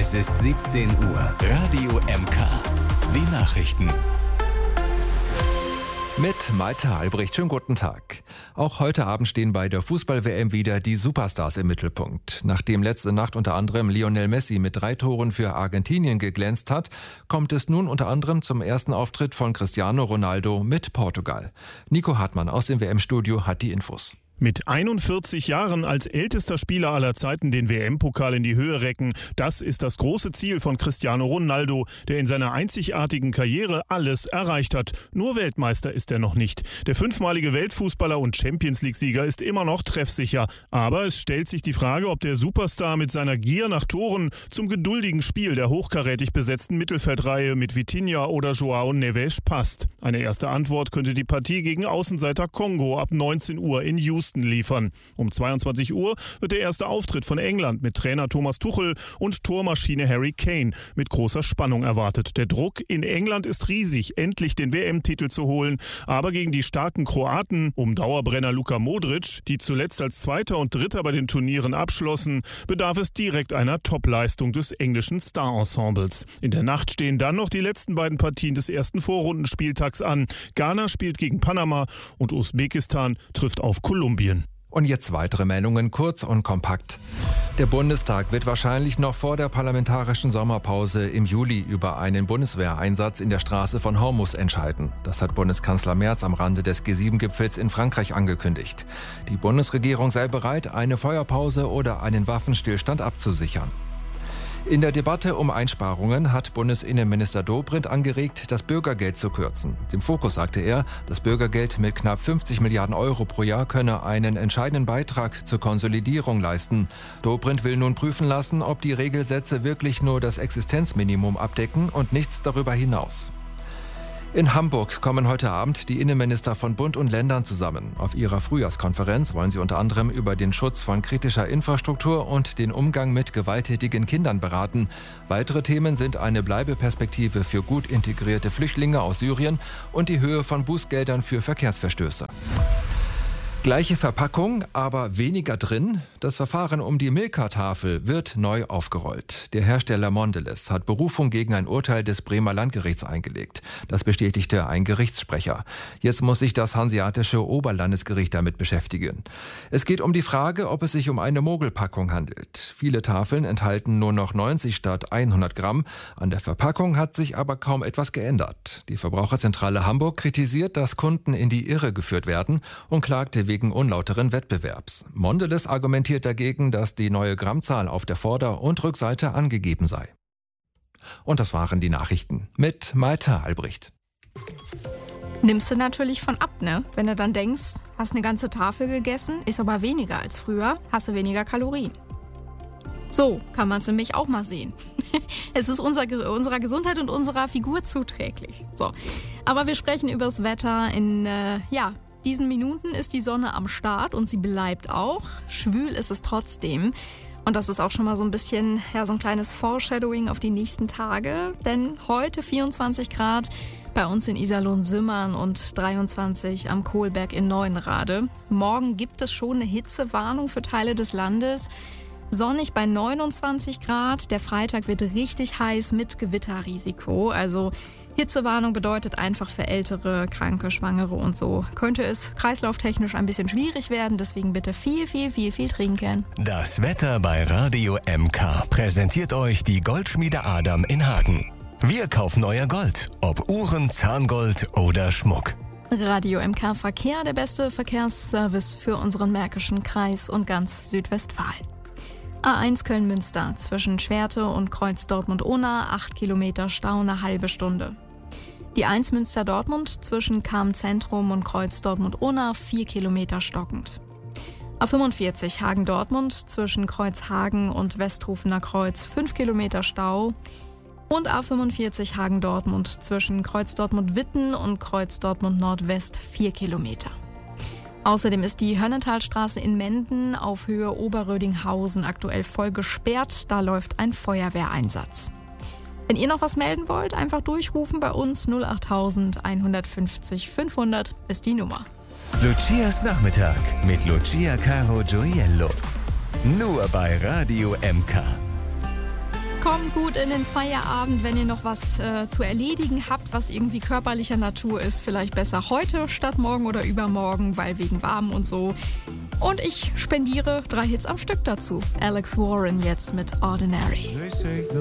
Es ist 17 Uhr. Radio MK. Die Nachrichten. Mit Malte Albrecht. Schönen guten Tag. Auch heute Abend stehen bei der Fußball-WM wieder die Superstars im Mittelpunkt. Nachdem letzte Nacht unter anderem Lionel Messi mit 3 Toren für Argentinien geglänzt hat, kommt es nun unter anderem zum ersten Auftritt von Cristiano Ronaldo mit Portugal. Nico Hartmann aus dem WM-Studio hat die Infos. Mit 41 Jahren als ältester Spieler aller Zeiten den WM-Pokal in die Höhe recken, das ist das große Ziel von Cristiano Ronaldo, der in seiner einzigartigen Karriere alles erreicht hat. Nur Weltmeister ist er noch nicht. Der 5-malige Weltfußballer und Champions-League-Sieger ist immer noch treffsicher. Aber es stellt sich die Frage, ob der Superstar mit seiner Gier nach Toren zum geduldigen Spiel der hochkarätig besetzten Mittelfeldreihe mit Vitinha oder João Neves passt. Eine erste Antwort könnte die Partie gegen Außenseiter Kongo ab 19 Uhr in Houston liefern. Um 22 Uhr wird der erste Auftritt von England mit Trainer Thomas Tuchel und Tormaschine Harry Kane mit großer Spannung erwartet. Der Druck in England ist riesig, endlich den WM-Titel zu holen. Aber gegen die starken Kroaten um Dauerbrenner Luka Modric, die zuletzt als Zweiter und Dritter bei den Turnieren abschlossen, bedarf es direkt einer Topleistung des englischen Star-Ensembles. In der Nacht stehen dann noch die letzten beiden Partien des ersten Vorrundenspieltags an. Ghana spielt gegen Panama und Usbekistan trifft auf Kolumbien. Und jetzt weitere Meldungen, kurz und kompakt. Der Bundestag wird wahrscheinlich noch vor der parlamentarischen Sommerpause im Juli über einen Bundeswehreinsatz in der Straße von Hormuz entscheiden. Das hat Bundeskanzler Merz am Rande des G7-Gipfels in Frankreich angekündigt. Die Bundesregierung sei bereit, eine Feuerpause oder einen Waffenstillstand abzusichern. In der Debatte um Einsparungen hat Bundesinnenminister Dobrindt angeregt, das Bürgergeld zu kürzen. Dem Fokus sagte er, das Bürgergeld mit knapp 50 Milliarden Euro pro Jahr könne einen entscheidenden Beitrag zur Konsolidierung leisten. Dobrindt will nun prüfen lassen, ob die Regelsätze wirklich nur das Existenzminimum abdecken und nichts darüber hinaus. In Hamburg kommen heute Abend die Innenminister von Bund und Ländern zusammen. Auf ihrer Frühjahrskonferenz wollen sie unter anderem über den Schutz von kritischer Infrastruktur und den Umgang mit gewalttätigen Kindern beraten. Weitere Themen sind eine Bleibeperspektive für gut integrierte Flüchtlinge aus Syrien und die Höhe von Bußgeldern für Verkehrsverstöße. Gleiche Verpackung, aber weniger drin. Das Verfahren um die Milka-Tafel wird neu aufgerollt. Der Hersteller Mondelez hat Berufung gegen ein Urteil des Bremer Landgerichts eingelegt. Das bestätigte ein Gerichtssprecher. Jetzt muss sich das Hanseatische Oberlandesgericht damit beschäftigen. Es geht um die Frage, ob es sich um eine Mogelpackung handelt. Viele Tafeln enthalten nur noch 90 statt 100 Gramm. An der Verpackung hat sich aber kaum etwas geändert. Die Verbraucherzentrale Hamburg kritisiert, dass Kunden in die Irre geführt werden und klagte wegen unlauteren Wettbewerbs. Mondelez argumentiert dagegen, dass die neue Grammzahl auf der Vorder- und Rückseite angegeben sei. Und das waren die Nachrichten mit Malte Albrecht. Nimmst du natürlich von ab, ne? Wenn du dann denkst, hast eine ganze Tafel gegessen, ist aber weniger als früher, hast du weniger Kalorien. So kann man es nämlich auch mal sehen. Es ist unserer Gesundheit und unserer Figur zuträglich. So. Aber wir sprechen über das Wetter in, diesen Minuten ist die Sonne am Start und sie bleibt auch. Schwül ist es trotzdem. Und das ist auch schon mal so ein bisschen, so ein kleines Foreshadowing auf die nächsten Tage. Denn heute 24 Grad bei uns in Iserlohn-Sümmern und 23 am Kohlberg in Neuenrade. Morgen gibt es schon eine Hitzewarnung für Teile des Landes. Sonnig bei 29 Grad. Der Freitag wird richtig heiß mit Gewitterrisiko. Also Hitzewarnung bedeutet einfach für Ältere, Kranke, Schwangere und so. Könnte es kreislauftechnisch ein bisschen schwierig werden. Deswegen bitte viel trinken. Das Wetter bei Radio MK präsentiert euch die Goldschmiede Adam in Hagen. Wir kaufen euer Gold, ob Uhren, Zahngold oder Schmuck. Radio MK Verkehr, der beste Verkehrsservice für unseren Märkischen Kreis und ganz Südwestfalen. A1 Köln-Münster zwischen Schwerte und Kreuz Dortmund-Unna 8 Kilometer Stau, eine halbe Stunde. Die 1 Münster-Dortmund zwischen Cham-Zentrum und Kreuz Dortmund-Unna 4 Kilometer stockend. A45 Hagen-Dortmund zwischen Kreuz Hagen und Westhofener Kreuz 5 Kilometer Stau. Und A45 Hagen-Dortmund zwischen Kreuz Dortmund-Witten und Kreuz Dortmund-Nordwest 4 Kilometer. Außerdem ist die Hönnentalstraße in Menden auf Höhe Oberrödinghausen aktuell voll gesperrt. Da läuft ein Feuerwehreinsatz. Wenn ihr noch was melden wollt, einfach durchrufen bei uns 08000 150 500 ist die Nummer. Lucias Nachmittag mit Lucia Caro Gioiello. Nur bei Radio MK. Kommt gut in den Feierabend, wenn ihr noch was zu erledigen habt, was irgendwie körperlicher Natur ist. Vielleicht besser heute statt morgen oder übermorgen, weil wegen warm und so. Und ich spendiere 3 Hits am Stück dazu. Alex Warren jetzt mit Ordinary.